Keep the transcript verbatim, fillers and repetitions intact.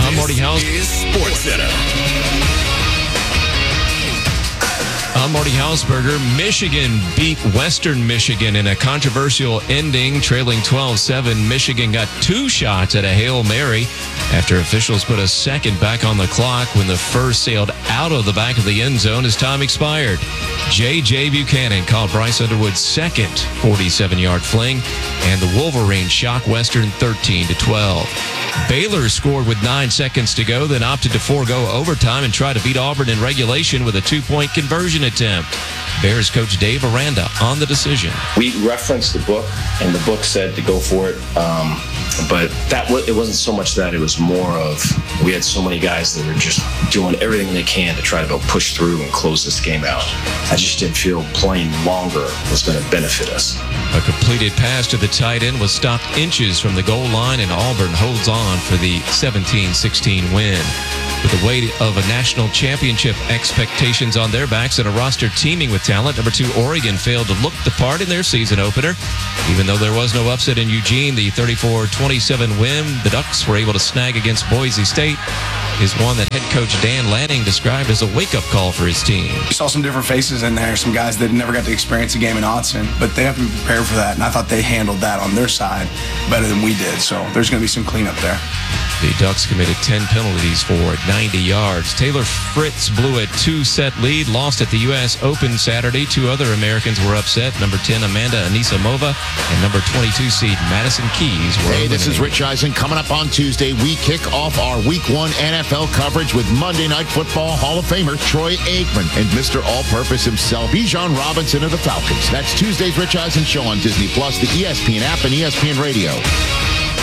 I'm Marty Hausberger. This is SportsCenter. I'm Marty Hausberger. Michigan beat Western Michigan in a controversial ending, trailing twelve seven. Michigan got two shots at a Hail Mary after officials put a second back on the clock when the first sailed out of the back of the end zone as time expired. J J. Buchanan caught Bryce Underwood's second forty-seven-yard fling, and the Wolverines shocked Western thirteen to twelve. Baylor scored with nine seconds to go, then opted to forego overtime and try to beat Auburn in regulation with a two-point conversion attempt. Bears coach Dave Aranda on the decision. We referenced the book, and the book said to go for it. Um, but that w- it wasn't so much that. It was more of we had so many guys that were just doing everything they can to try to go push through and close this game out. I just didn't feel playing longer was going to benefit us. A completed pass to the tight end was stopped inches from the goal line, and Auburn holds on for the seventeen sixteen win. With the weight of a national championship expectations on their backs and a roster teeming with talent, number two Oregon failed to look the part in their season opener. Even though there was no upset in Eugene, the thirty-four twenty-seven win the Ducks were able to snag against Boise State is one that head coach Dan Lanning described as a wake-up call for his team. We saw some different faces in there, some guys that never got to experience a game in Autzen, but they have to be prepared for that, and I thought they handled that on their side better than we did, so there's going to be some cleanup there. The Ducks committed ten penalties for ninety yards. Taylor Fritz blew a two-set lead, lost at the U S Open Saturday. Two other Americans were upset. Number ten, Amanda Anisimova, and number twenty-two seed Madison Keys were Hey, this eliminated. is Rich Eisen. Coming up on Tuesday, we kick off our Week one N F L coverage with Monday Night Football Hall of Famer Troy Aikman and Mister All-Purpose himself, Bijan Robinson of the Falcons. That's Tuesday's Rich Eisen Show on Disney Plus, the E S P N app, and E S P N Radio.